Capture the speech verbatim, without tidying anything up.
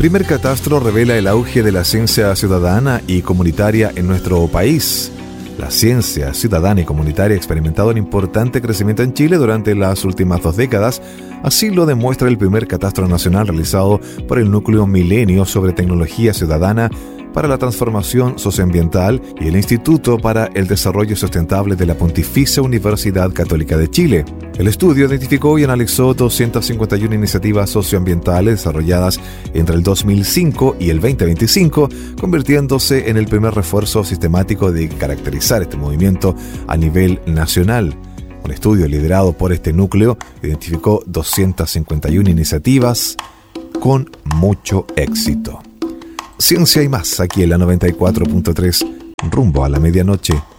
primer catastro revela el auge de la ciencia ciudadana y comunitaria en nuestro país. La ciencia ciudadana y comunitaria ha experimentado un importante crecimiento en Chile durante las últimas dos décadas. Así lo demuestra el primer catastro nacional realizado por el Núcleo Milenio sobre Tecnología Ciudadana para la Transformación Socioambiental y el Instituto para el Desarrollo Sustentable de la Pontificia Universidad Católica de Chile. El estudio identificó y analizó doscientas cincuenta y una iniciativas socioambientales desarrolladas entre el dos mil cinco y el veinte veinticinco, convirtiéndose en el primer refuerzo sistemático de caracterizar este movimiento a nivel nacional. Un estudio liderado por este núcleo identificó doscientas cincuenta y una iniciativas con mucho éxito. Ciencia y más, aquí en la noventa y cuatro punto tres, rumbo a la medianoche.